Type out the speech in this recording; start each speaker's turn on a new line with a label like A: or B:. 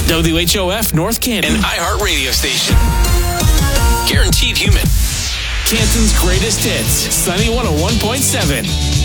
A: WHOF North Canton.
B: An iHeart radio station. Guaranteed human.
A: Canton's greatest hits. Sunny 101.7.